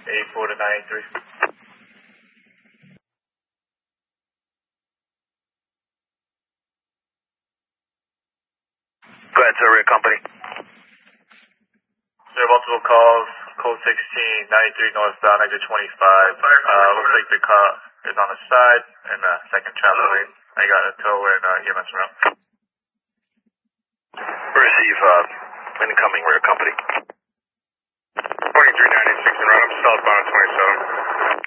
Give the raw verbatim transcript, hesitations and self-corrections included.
eighty-four to ninety-three. Go ahead, sir, rear company. Sir, multiple calls, code sixteen, ninety-three northbound, exit twenty-five. Uh, looks like the car is on the side in the second travel lane. I got a tow and uh, E M S around. Receive, uh, incoming rear company. twenty-three ninety-six and run, I'm southbound twenty-seven.